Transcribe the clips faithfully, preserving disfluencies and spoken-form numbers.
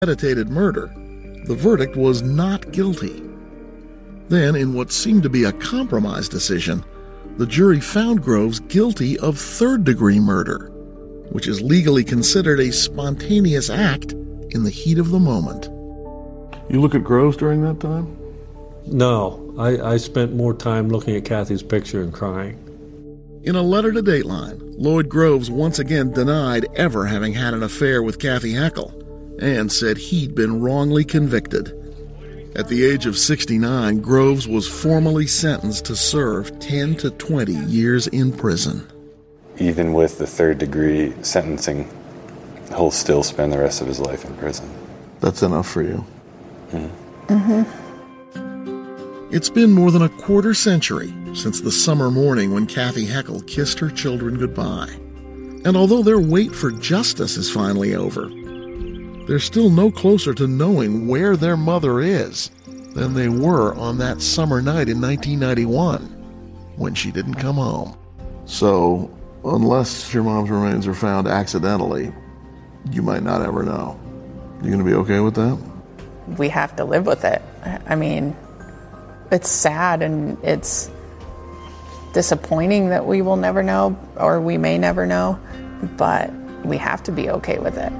premeditated murder, the verdict was not guilty. Then, in what seemed to be a compromise decision, the jury found Groves guilty of third-degree murder, which is legally considered a spontaneous act in the heat of the moment. You look at Groves during that time? No, I, I spent more time looking at Kathy's picture and crying. In a letter to Dateline, Lloyd Groves once again denied ever having had an affair with Kathy Heckel and said he'd been wrongly convicted. At the age of sixty-nine, Groves was formally sentenced to serve ten to twenty years in prison. Even with the third degree sentencing, he'll still spend the rest of his life in prison. That's enough for you? Mm-hmm. Mm-hmm. It's been more than a quarter century since the summer morning when Kathy Heckel kissed her children goodbye. And although their wait for justice is finally over, they're still no closer to knowing where their mother is than they were on that summer night in nineteen ninety-one when she didn't come home. So, unless your mom's remains are found accidentally, you might not ever know. You gonna be okay with that? We have to live with it. I mean, it's sad and it's disappointing that we will never know, or we may never know, but we have to be okay with it.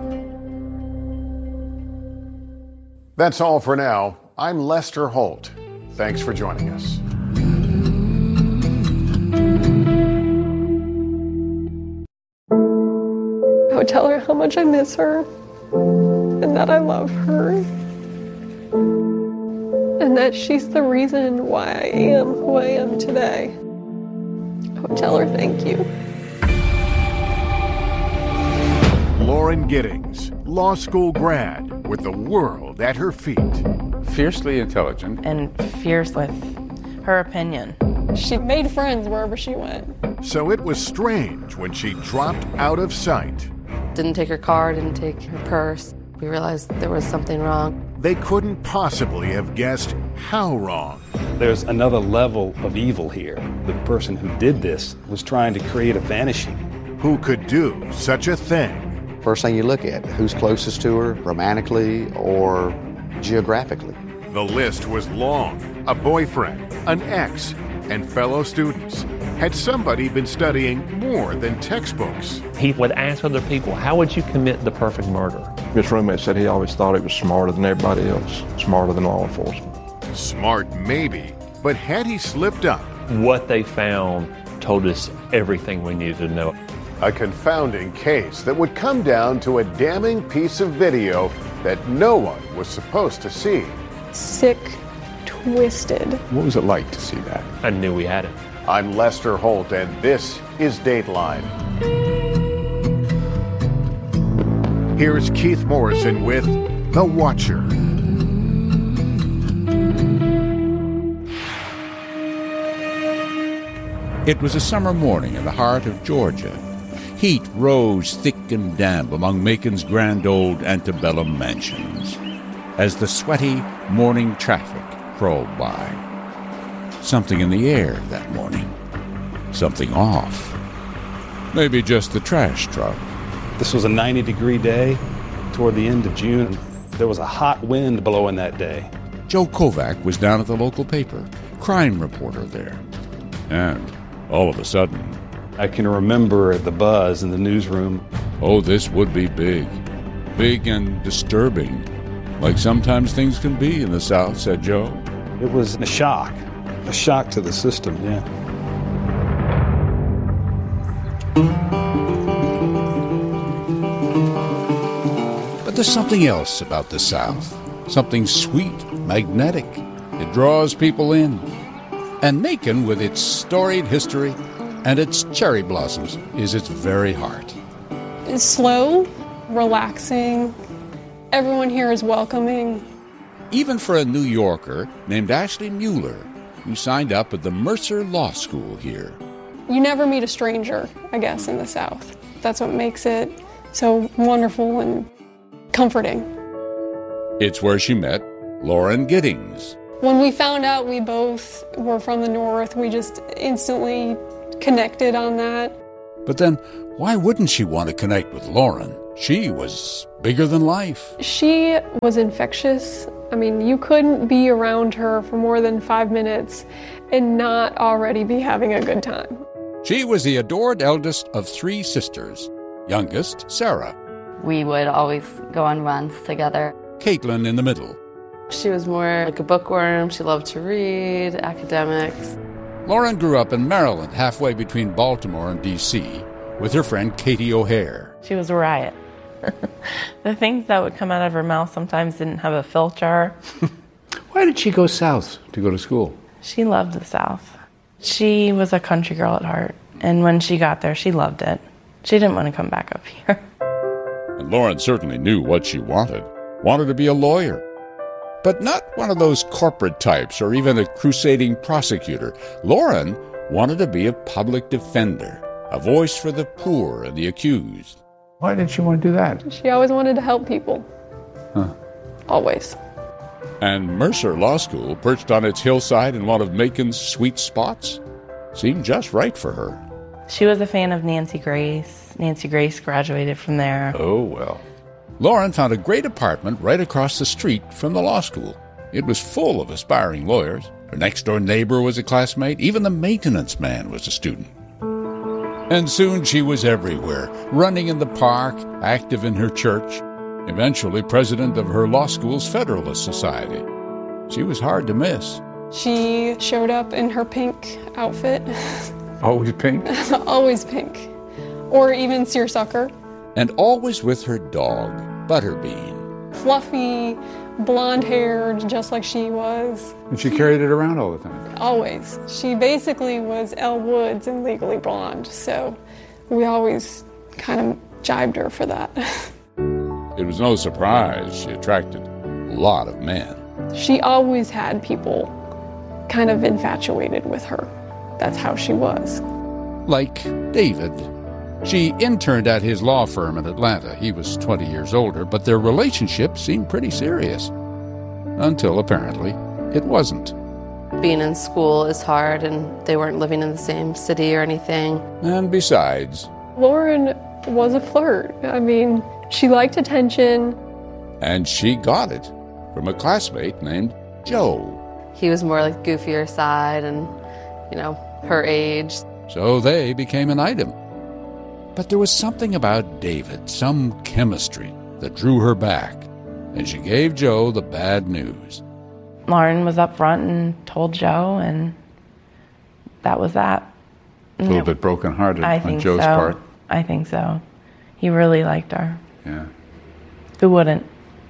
That's all for now. I'm Lester Holt. Thanks for joining us. I would tell her how much I miss her and that I love her and that she's the reason why I am who I am today. I would tell her thank you. Lauren Giddings, law school grad with the world at her feet. Fiercely intelligent. And fierce with her opinion. She made friends wherever she went. So it was strange when she dropped out of sight. Didn't take her car, didn't take her purse. We realized there was something wrong. They couldn't possibly have guessed how wrong. There's another level of evil here. The person who did this was trying to create a vanishing. Who could do such a thing? First thing you look at, who's closest to her, romantically or geographically. The list was long. A boyfriend, an ex, and fellow students. Had somebody been studying more than textbooks? He would ask other people, how would you commit the perfect murder? His roommate said he always thought he was smarter than everybody else, smarter than law enforcement. Smart maybe, but had he slipped up? What they found told us everything we needed to know. A confounding case that would come down to a damning piece of video that no one was supposed to see. Sick, twisted. What was it like to see that? I knew we had it. I'm Lester Holt, and this is Dateline. Here's Keith Morrison with The Watcher. It was a summer morning in the heart of Georgia. Heat rose thick and damp among Macon's grand old antebellum mansions as the sweaty morning traffic crawled by. Something in the air that morning. Something off. Maybe just the trash truck. This was a ninety degree day toward the end of June. There was a hot wind blowing that day. Joe Kovac was down at the local paper, crime reporter there. And all of a sudden, I can remember the buzz in the newsroom. Oh, this would be big. Big and disturbing. Like sometimes things can be in the South, said Joe. It was a shock. A shock to the system, yeah. But there's something else about the South. Something sweet, magnetic. It draws people in. And Macon, with its storied history and its cherry blossoms, is its very heart. It's slow, relaxing. Everyone here is welcoming. Even for a New Yorker named Ashley Mueller, who signed up at the Mercer Law School here. You never meet a stranger, I guess, in the South. That's what makes it so wonderful and comforting. It's where she met Lauren Giddings. When we found out we both were from the North, we just instantly connected on that. But then, why wouldn't she want to connect with Lauren? she was bigger than life. She was infectious. I mean, you couldn't be around her for more than five minutes and not already be having a good time. She was the adored eldest of three sisters. Youngest, Sarah. We would always go on runs together. Caitlin in the middle. She was more like a bookworm. She loved to read, academics. Lauren grew up in Maryland, halfway between Baltimore and D C, with her friend Katie O'Hare. She was a riot. The things that would come out of her mouth sometimes didn't have a filter. Why did she go south to go to school? She loved the South. She was a country girl at heart, and when she got there, she loved it. She didn't want to come back up here. And Lauren certainly knew what she wanted. Wanted to be a lawyer. But not one of those corporate types or even a crusading prosecutor. Lauren wanted to be a public defender, a voice for the poor and the accused. Why did she want to do that? She always wanted to help people. Huh. Always. And Mercer Law School, perched on its hillside in one of Macon's sweet spots, seemed just right for her. She was a fan of Nancy Grace. Nancy Grace graduated from there. Oh, well. Lauren found a great apartment right across the street from the law school. It was full of aspiring lawyers. Her next-door neighbor was a classmate. Even the maintenance man was a student. And soon she was everywhere, running in the park, active in her church, eventually president of her law school's Federalist Society. She was hard to miss. She showed up in her pink outfit. Always pink? Always pink. Or even seersucker. And always with her dog, Butterbean. Fluffy, blonde-haired, just like she was. And she carried it around all the time? Always. She basically was Elle Woods in Legally Blonde, so we always kind of jibed her for that. It was no surprise she attracted a lot of men. She always had people kind of infatuated with her. That's how she was. Like David. She interned at his law firm in Atlanta. He was twenty years older, but their relationship seemed pretty serious. Until, apparently, it wasn't. Being in school is hard, and they weren't living in the same city or anything. And besides... Lauren was a flirt. I mean, she liked attention. And she got it from a classmate named Joe. He was more like goofier side and, you know, her age. So they became an item. But there was something about David, some chemistry, that drew her back, and she gave Joe the bad news. Lauren was up front and told Joe, and that was that. A little bit brokenhearted I on think Joe's so. part. I think so. He really liked her. Yeah. Who wouldn't?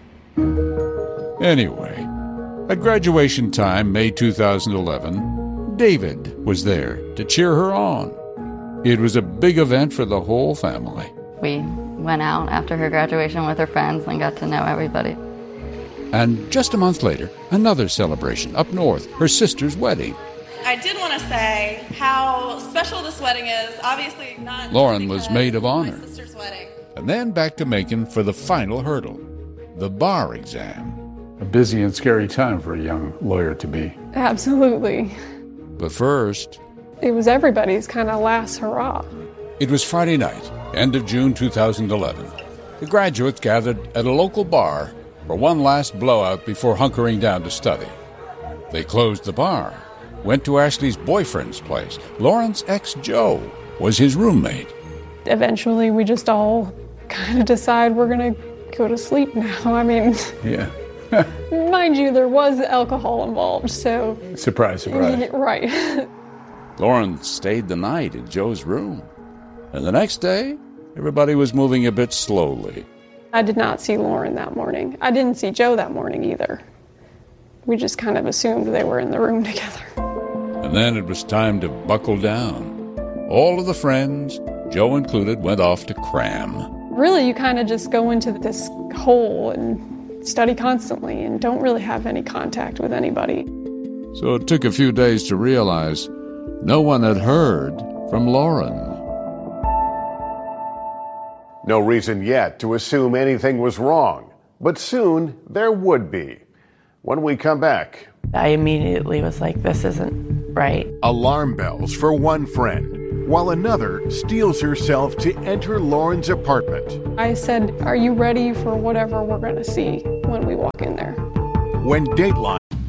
Anyway, at graduation time, May two thousand eleven, David was there to cheer her on. It was a big event for the whole family. We went out after her graduation with her friends and got to know everybody. And just a month later, another celebration up north, her sister's wedding. I did want to say how special this wedding is. Obviously not. Lauren was maid of honor. My sister's wedding. And then back to Macon for the final hurdle, the bar exam. A busy and scary time for a young lawyer to be. Absolutely. But first... It was everybody's kind of last hurrah. It was Friday night, end of June two thousand eleven. The graduates gathered at a local bar for one last blowout before hunkering down to study. They closed the bar, went to Ashley's boyfriend's place. Lauren's ex, Joe, was his roommate. Eventually, we just all kind of decide we're going to go to sleep now. I mean... Yeah. Mind you, there was alcohol involved, so... Surprise, surprise. Right. Lauren stayed the night in Joe's room. And the next day, everybody was moving a bit slowly. I did not see Lauren that morning. I didn't see Joe that morning either. We just kind of assumed they were in the room together. And then it was time to buckle down. All of the friends, Joe included, went off to cram. Really, you kind of just go into this hole and study constantly and don't really have any contact with anybody. So it took a few days to realize no one had heard from Lauren. No reason yet to assume anything was wrong, but soon there would be. When we come back... I immediately was like, this isn't right. Alarm bells for one friend. while another steels herself to enter Lauren's apartment. I said, are you ready for whatever we're going to see when we walk in there? When Dateline